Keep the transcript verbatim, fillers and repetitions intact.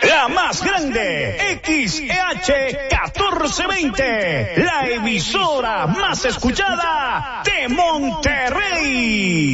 La más grande, X E H catorce veinte, la emisora más escuchada de Monterrey.